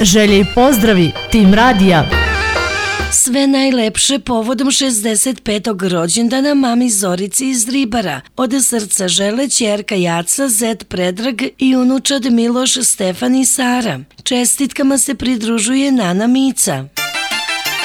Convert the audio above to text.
Želje i pozdravi Tim Radija. Sve najlepše povodom 65. rođendana mami Zorici iz Ribara. Od srca žele ćerka Jaca, zet Predrag i unučad Miloš, Stefan i Sara. Čestitkama se pridružuje Nana Mica.